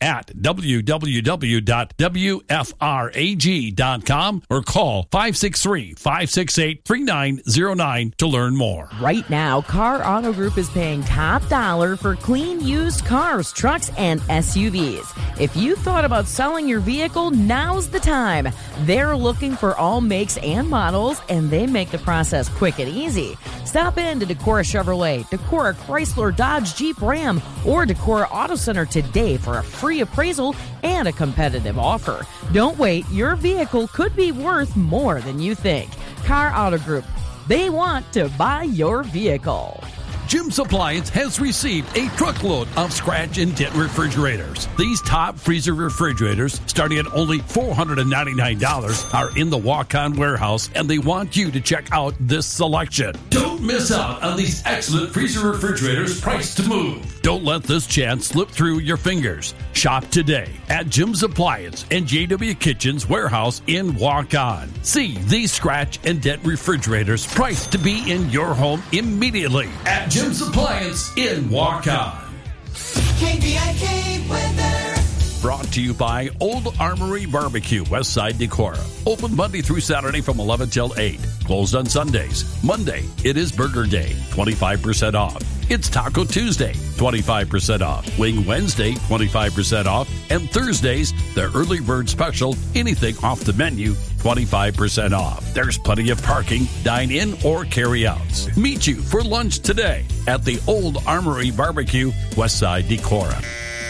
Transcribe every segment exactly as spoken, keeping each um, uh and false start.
at w w w dot w f r a g dot com or call five six three, five six eight, three nine zero nine to learn more. Right now, Car Auto Group is paying top dollar for clean used cars, trucks, and S U Vs. If you thought about selling your vehicle, now's the time. They're looking for all makes and models, and they make the process quick and easy. Stop in to Decorah Chevrolet, Decorah Chrysler, Dodge, Jeep, Ram, or Decorah Auto Center today for a free appraisal and a competitive offer. Don't wait. Your vehicle could be worth more than you think. Car Auto Group. They want to buy your vehicle. Jim's Appliance has received a truckload of scratch and dent refrigerators. These top freezer refrigerators, starting at only four hundred ninety-nine dollars, are in the walk-on warehouse, and they want you to check out this selection. Don't miss out on these excellent freezer refrigerators priced to move. Don't let this chance slip through your fingers. Shop today at Jim's Appliance and J W Kitchen's warehouse in Walk-On. See these scratch and dent refrigerators priced to be in your home immediately at Jim's Appliance in Walk-On. K B I K weather. Brought to you by Old Armory Barbecue, Westside Decorah. Open Monday through Saturday from eleven till eight. Closed on Sundays. Monday, it is Burger Day, twenty-five percent off. It's Taco Tuesday, twenty-five percent off. Wing Wednesday, twenty-five percent off. And Thursdays, the early bird special, anything off the menu, twenty-five percent off. There's plenty of parking, dine-in, or carry-outs. Meet you for lunch today at the Old Armory Barbecue, Westside Decorah.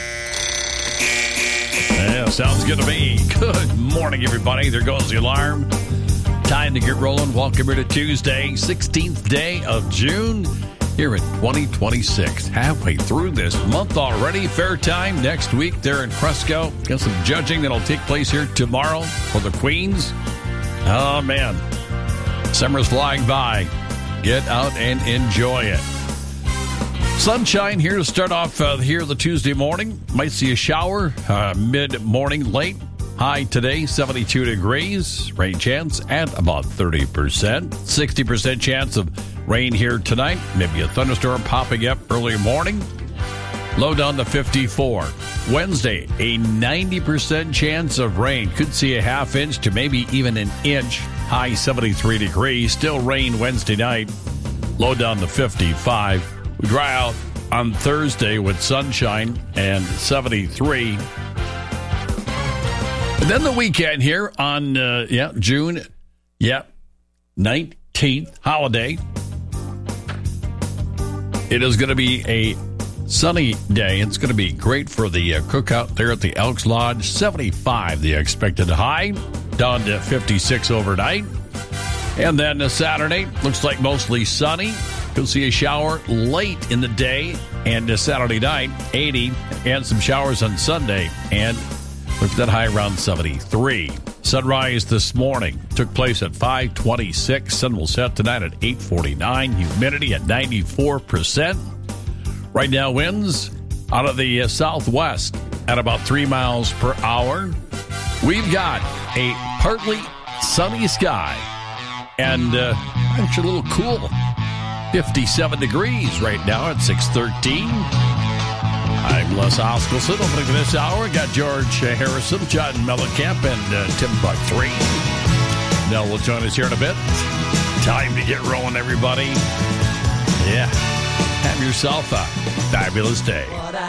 Yeah, sounds good to me. Good morning, everybody. There goes the alarm. Time to get rolling. Welcome here to Tuesday, sixteenth day of June, here in twenty twenty-six. Halfway through this month already. Fair time next week there in Fresco. Got some judging that'll take place here tomorrow for the Queens. Oh, man. Summer's flying by. Get out and enjoy it. Sunshine here to start off uh, here the Tuesday morning. Might see a shower uh, mid-morning, late. High today, seventy-two degrees. Rain chance at about thirty percent. sixty percent chance of rain here tonight. Maybe a thunderstorm popping up early morning. Low down to fifty-four. Wednesday, a ninety percent chance of rain. Could see a half inch to maybe even an inch. High seventy-three degrees. Still rain Wednesday night. Low down to fifty-five. We dry out on Thursday with sunshine and seventy-three. And then the weekend here on, uh, yeah, June, yeah, nineteenth, holiday. It is going to be a sunny day. It's going to be great for the uh, cookout there at the Elks Lodge. seventy-five, the expected high, down to fifty-six overnight. And then uh, Saturday, looks like mostly sunny. You'll see a shower late in the day, and uh, Saturday night, eighty, and some showers on Sunday, and look at that high around seventy-three. Sunrise this morning took place at five twenty-six. Sun will set tonight at eight forty-nine. Humidity at ninety-four percent. Right now, winds out of the uh, southwest at about three miles per hour. We've got a partly sunny sky, and uh, actually a little cool. fifty-seven degrees right now at six thirteen. I'm Les Oskelson. Opening for this hour, got George Harrison, John Mellencamp, and uh, Tim Buck three. Nell will join us here in a bit. Time to get rolling, everybody. Yeah. Have yourself a fabulous day. What